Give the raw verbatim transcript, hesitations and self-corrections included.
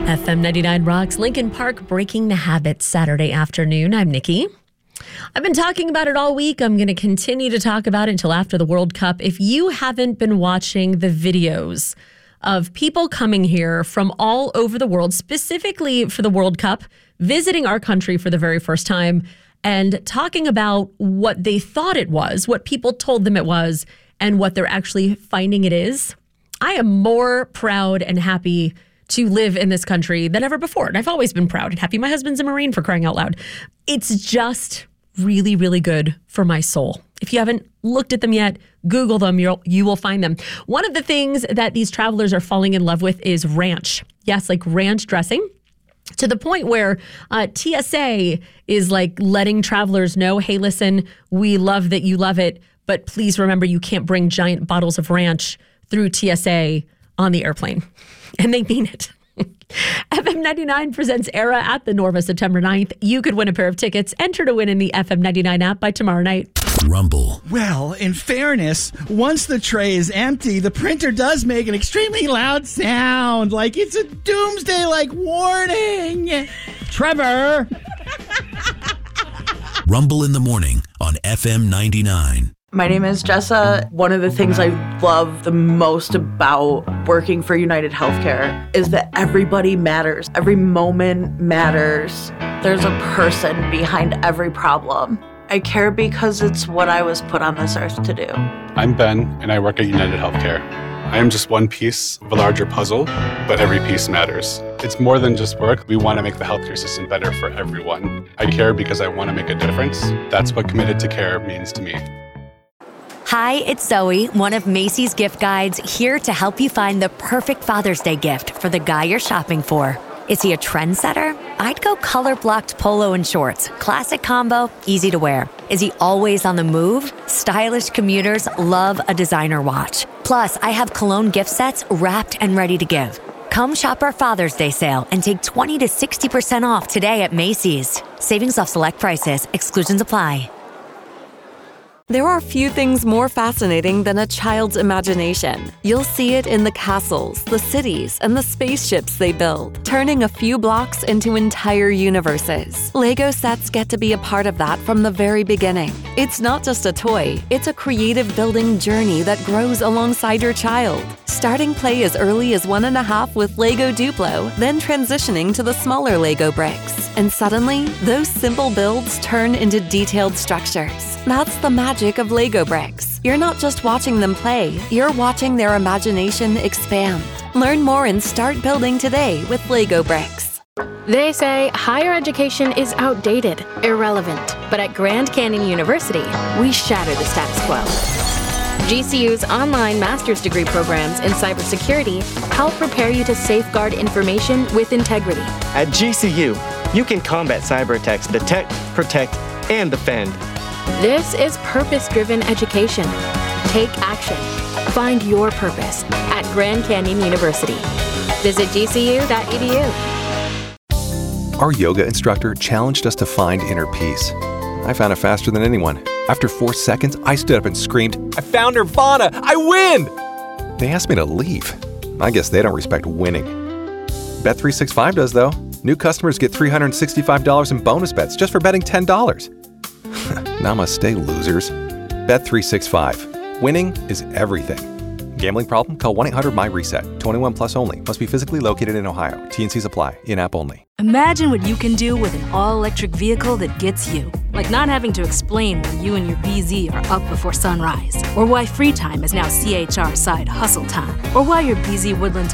F M ninety-nine Rocks, Lincoln Park, Breaking the Habit, Saturday afternoon. I'm Nikki. I've been talking about it all week. I'm going to continue to talk about it until after the World Cup. If you haven't been watching the videos of people coming here from all over the world, specifically for the World Cup, visiting our country for the very first time, and talking about what they thought it was, what people told them it was, and what they're actually finding it is, I am more proud and happy to live in this country than ever before. And I've always been proud and happy. My husband's a Marine, for crying out loud. It's just really, really good for my soul. If you haven't looked at them yet, Google them. You'll, you will find them. One of the things that these travelers are falling in love with is ranch. Yes, like ranch dressing. To the point where uh, T S A is like letting travelers know, hey, listen, we love that you love it, but please remember you can't bring giant bottles of ranch through T S A on the airplane. And they mean it. F M ninety-nine presents Era at the Norva September ninth. You could win a pair of tickets. Enter to win in the F M ninety-nine app by tomorrow night. Rumble. Well, in fairness, once the tray is empty, the printer does make an extremely loud sound, like it's a doomsday-like warning. Trevor! Rumble in the morning on F M ninety-nine. My name is Jessa. One of the things I love the most about working for United Healthcare is that everybody matters. Every moment matters. There's a person behind every problem. I care because it's what I was put on this earth to do. I'm Ben, and I work at United Healthcare. I am just one piece of a larger puzzle, but every piece matters. It's more than just work. We want to make the healthcare system better for everyone. I care because I want to make a difference. That's what committed to care means to me. Hi, it's Zoe, one of Macy's gift guides, here to help you find the perfect Father's Day gift for the guy you're shopping for. Is he a trendsetter? I'd go color-blocked polo and shorts. Classic combo, easy to wear. Is he always on the move? Stylish commuters love a designer watch. Plus, I have cologne gift sets wrapped and ready to give. Come shop our Father's Day sale and take twenty to sixty percent off today at Macy's. Savings off select prices. Exclusions apply. There are few things more fascinating than a child's imagination. You'll see it in the castles, the cities, and the spaceships they build, turning a few blocks into entire universes. Lego sets get to be a part of that from the very beginning. It's not just a toy, it's a creative building journey that grows alongside your child. Starting play as early as one and a half with Lego Duplo, then transitioning to the smaller Lego bricks. And suddenly, those simple builds turn into detailed structures. That's the magic of Lego bricks. You're not just watching them play, you're watching their imagination expand. Learn more and start building today with Lego bricks. They say higher education is outdated, irrelevant. But at Grand Canyon University, we shatter the status quo. G C U's online master's degree programs in cybersecurity help prepare you to safeguard information with integrity. At G C U, you can combat cyber attacks, detect, protect, and defend. This is purpose-driven education. Take action. Find your purpose at Grand Canyon University. Visit G C U dot E D U. Our yoga instructor challenged us to find inner peace. I found it faster than anyone. After four seconds, I stood up and screamed, "I found Nirvana! I win!" They asked me to leave. I guess they don't respect winning. Bet three sixty-five does, though. New customers get three hundred sixty-five dollars in bonus bets just for betting ten dollars. Namaste, losers. Bet three sixty-five. Winning is everything. Gambling problem? Call one eight hundred my reset. twenty-one plus only. Must be physically located in Ohio. T N Cs apply. In-app only. Imagine what you can do with an all-electric vehicle that gets you. Like not having to explain why you and your B Z are up before sunrise. Or why free time is now C H R side hustle time. Or why your B Z Woodland